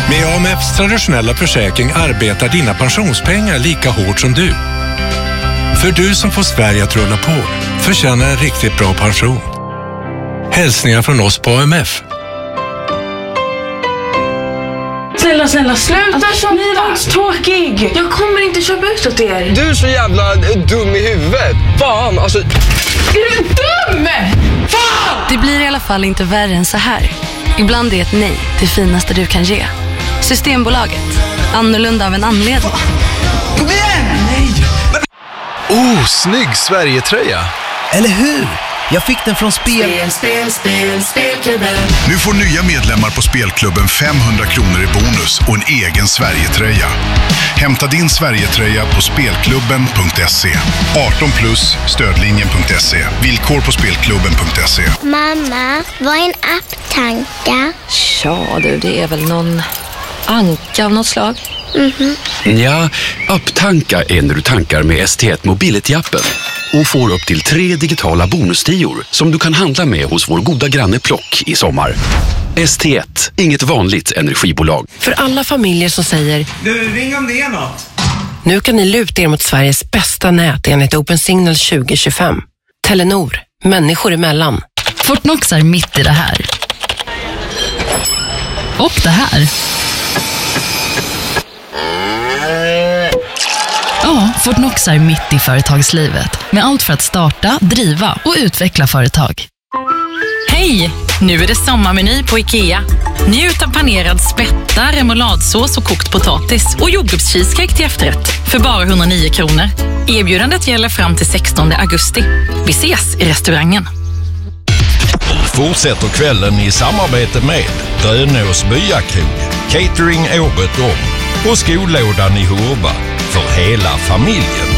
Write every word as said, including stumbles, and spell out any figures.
Med A M F:s traditionella försäkring arbetar dina pensionspengar lika hårt som du. För du som får Sverige att rulla på förtjänar en riktigt bra pension. Hälsningar från oss på A M F. Snälla, snälla, sluta alltså, ni är tråkig. Jag kommer inte köpa ut åt er. Du är så jävla dum i huvudet. Fan, alltså... Är du dum? Fan! Det blir i alla fall inte värre än så här. Ibland är ett nej det finaste du kan ge. Systembolaget. Annorlunda av en anledning. Kom igen! Nej! Oh, snygg Sverige-tröja. Eller hur? Jag fick den från spel... Spel, spel, spel, spelklubben. Nu får nya medlemmar på Spelklubben femhundra kronor i bonus och en egen Sverige-tröja. Hämta din Sverige-tröja på spelklubben punkt se. arton plus, stödlinjen punkt se. Villkor på spelklubben punkt se. Mamma, vad är en apptanka? Ja du, det är väl någon anka av något slag. Mhm. Ja, apptanka är när du tankar med S T ett Mobility-appen och får upp till tre digitala bonustior som du kan handla med hos vår goda granne Plock i sommar. S T ett, inget vanligt energibolag. För alla familjer som säger du, ring om det är något. Nu kan ni luta er mot Sveriges bästa nät enligt Open Signal tjugo tjugofem. Telenor, människor emellan. Fortnox är mitt i det här. Och det här. Ja, Fortnox är mitt i företagslivet. Med allt för att starta, driva och utveckla företag. Hej! Nu är det sommarmeny på IKEA. Njut av panerad spätta, remouladsås och kokt potatis och jordgubbscheesecake till efterrätt för bara hundranio kronor. Erbjudandet gäller fram till sextonde augusti. Vi ses i restaurangen. Fortsätter kvällen i samarbete med Grönås Byakrog, catering året om och skolådan i Hurba för hela familjen.